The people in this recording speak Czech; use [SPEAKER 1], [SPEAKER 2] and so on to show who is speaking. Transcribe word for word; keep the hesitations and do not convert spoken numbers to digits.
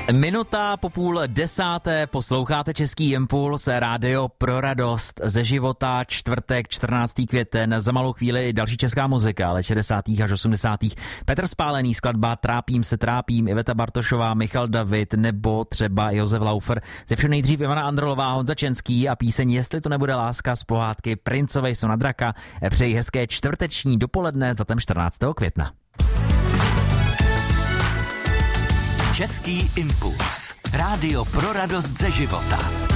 [SPEAKER 1] Minuta po půl desáté posloucháte Český impuls, rádio pro radost ze života, čtvrtek, čtrnáctého květen, za malou chvíli další česká muzika, ale šedesátých až osmdesátých Petr Spálený, skladba Trápím se trápím, Iveta Bartošová, Michal David nebo třeba Josef Laufer. Ze všeho nejdřív Ivana Androlová, Honza Čenský a píseň Jestli to nebude láska z pohádky Princové jsou na draka. Přeji hezké čtvrteční dopoledne s datem čtrnáctého května.
[SPEAKER 2] Český impuls. Rádio pro radost ze života.